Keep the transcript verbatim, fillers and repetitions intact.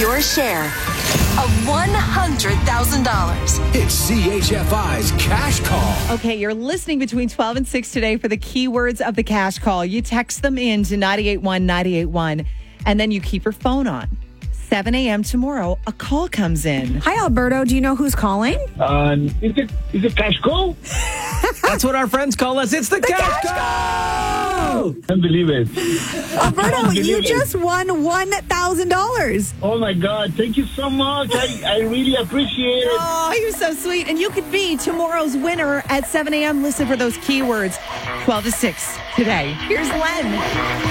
your share of one hundred thousand dollars. It's C H F I's Cash Call. Okay, you're listening between twelve and six today for the keywords of the cash call. You text them in to nine eight one nine eight one, and then you keep your phone on. seven a.m. tomorrow, a call comes in. Hi, Alberto. Do you know who's calling? Um, is it is it Cash Call? That's what our friends call us. It's the, the cash, cash call! Can't believe it. Alberto, you it. just won one thousand dollars. Oh, my God. Thank you so much. I, I really appreciate it. Oh, you're so sweet. And you could be tomorrow's winner at seven a.m. Listen for those keywords, twelve to six today. Here's Len.